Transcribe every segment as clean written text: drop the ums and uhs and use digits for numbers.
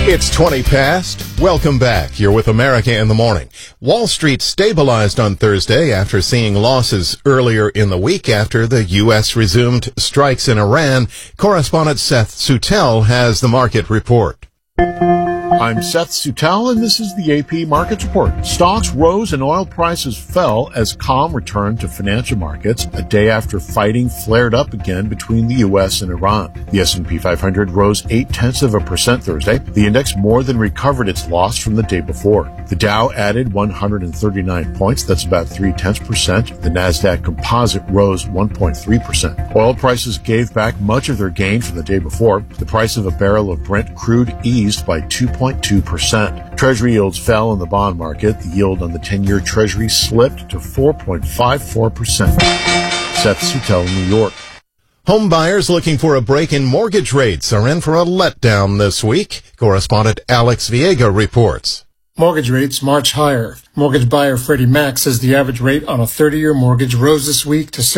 It's 20 past. Welcome back. You're with America in the Morning. Wall Street stabilized on Thursday after seeing losses earlier in the week after the U.S. resumed strikes in Iran. Correspondent Seth Sutel has the market report. I'm Seth Sutel, and this is the AP Markets Report. Stocks rose and oil prices fell as calm returned to financial markets a day after fighting flared up again between the U.S. and Iran. The S&P 500 rose 0.8% Thursday. The index more than recovered its loss from the day before. The Dow added 139 points. That's about 0.3%. The Nasdaq Composite rose 1.3%. Oil prices gave back much of their gain from the day before. The price of a barrel of Brent crude eased by 2.2%. Treasury yields fell in the bond market. The yield on the 10-year Treasury slipped to 4.54%. Seth Sutel, New York. Home buyers looking for a break in mortgage rates are in for a letdown this week. Correspondent Alex Viega reports. Mortgage rates march higher. Mortgage buyer Freddie Mac says the average rate on a 30-year mortgage rose this week to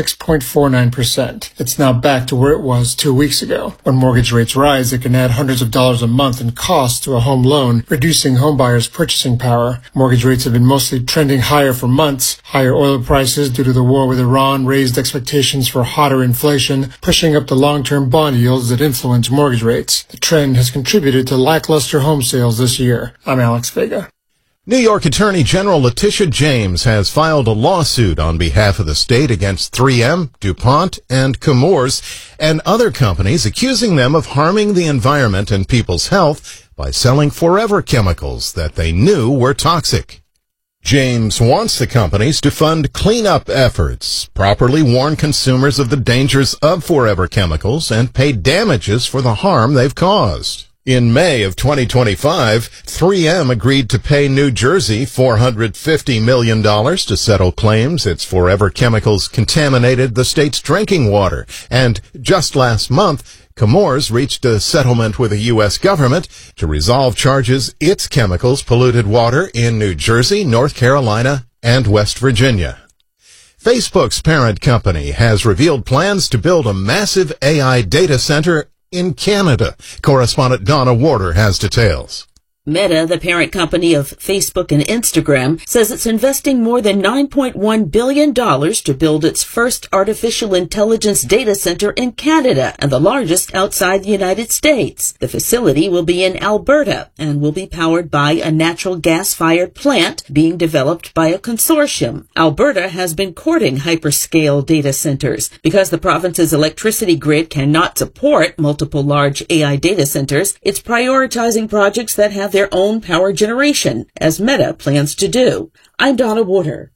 6.49%. It's now back to where it was 2 weeks ago. When mortgage rates rise, it can add hundreds of dollars a month in cost to a home loan, reducing home buyers' purchasing power. Mortgage rates have been mostly trending higher for months. Higher oil prices due to the war with Iran raised expectations for hotter inflation, pushing up the long-term bond yields that influence mortgage rates. The trend has contributed to lackluster home sales this year. I'm Alex Vega. New York Attorney General Letitia James has filed a lawsuit on behalf of the state against 3M, DuPont, and Chemours and other companies, accusing them of harming the environment and people's health by selling forever chemicals that they knew were toxic. James wants the companies to fund cleanup efforts, properly warn consumers of the dangers of forever chemicals, and pay damages for the harm they've caused. In May of 2025, 3M agreed to pay New Jersey $450 million to settle claims its forever chemicals contaminated the state's drinking water. And just last month, Chemours reached a settlement with the U.S. government to resolve charges its chemicals polluted water in New Jersey, North Carolina, and West Virginia. Facebook's parent company has revealed plans to build a massive AI data center in Canada. Correspondent Donna Warder has details. Meta, the parent company of Facebook and Instagram, says it's investing more than $9.1 billion to build its first artificial intelligence data center in Canada and the largest outside the United States. The facility will be in Alberta and will be powered by a natural gas-fired plant being developed by a consortium. Alberta has been courting hyperscale data centers. Because the province's electricity grid cannot support multiple large AI data centers, it's prioritizing projects that have their own power generation, as Meta plans to do. I'm Donna Warder.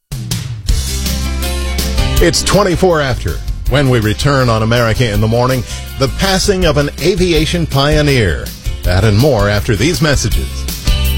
It's 24 after. When we return on America in the Morning, the passing of an aviation pioneer. That and more after these messages.